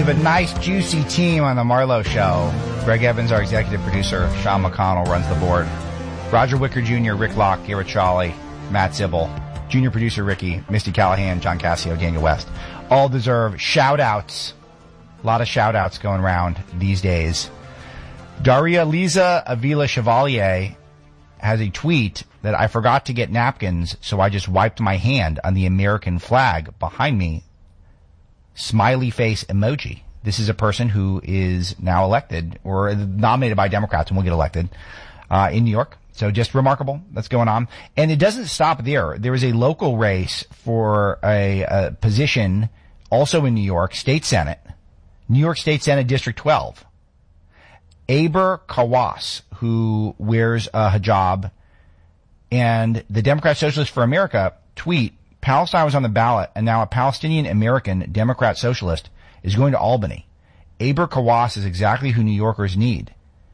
a nice, juicy team on the Marlowe Show. Greg Evans, our executive producer. Sean McConnell runs the board. Roger Wicker Jr., Rick Locke, Garrett Shawley, Matt Sybil, junior producer Ricky, Misty Callahan, John Cassio, Daniel West. All deserve shout-outs. A lot of shout-outs going around these days. Daria Lisa Avila Chevalier has a tweet that I forgot to get napkins, so I just wiped my hand on the American flag behind me. Smiley face emoji. This is a person who is now elected or nominated by Democrats and will get elected in New York. So just remarkable. That's going on. And it doesn't stop there. There is a local race for a position also in New York State Senate, New York State Senate District 12. Aber Kawas, who wears a hijab, and the Democrat Socialists for America tweet, Palestine was on the ballot, and now a Palestinian American Democrat Socialist is going to Albany. Aber Kawas is exactly who New Yorkers need.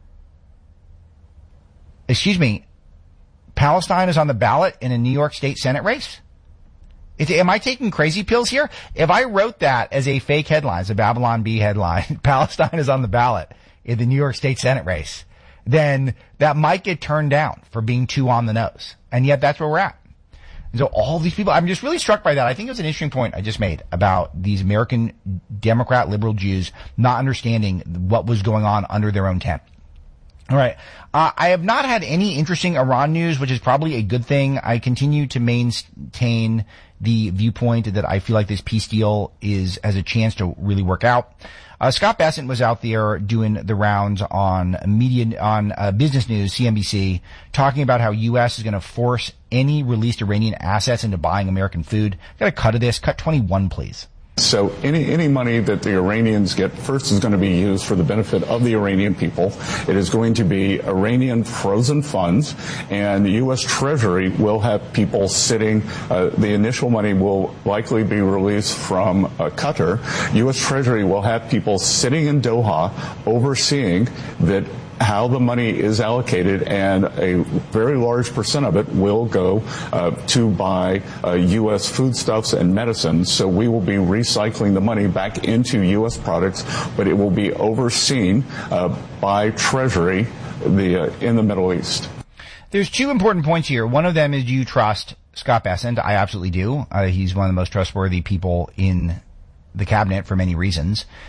Excuse me, Palestine is on the ballot in a New York State Senate race? Am I taking crazy pills here? If I wrote that as a fake headline, as a Babylon Bee headline, Palestine is on the ballot in the New York State Senate race, then that might get turned down for being too on the nose. And yet that's where we're at. And so all these people, I'm just really struck by that. I think it was an interesting point I just made about these American Democrat liberal Jews not understanding what was going on under their own tent. All right. I have not had any interesting Iran news, which is probably a good thing. I continue to maintain the viewpoint that I feel like this peace deal has a chance to really work out. Scott Bessent was out there doing the rounds on Business News, CNBC, talking about how U.S. is going to force any released Iranian assets into buying American food. Got a cut of this. Cut 21, please. So any money that the Iranians get first is going to be used for the benefit of the Iranian people. It is going to be Iranian frozen funds, and the U.S. Treasury will have people sitting. The initial money will likely be released from Qatar. U.S. Treasury will have people sitting in Doha overseeing that how the money is allocated, and a very large percent of it will go to buy U.S. foodstuffs and medicines. So we will be recycling the money back into U.S. products, but it will be overseen by Treasury in the Middle East. There's two important points here. One of them is, do you trust Scott Bessent? I absolutely do. He's one of the most trustworthy people in the cabinet for many reasons.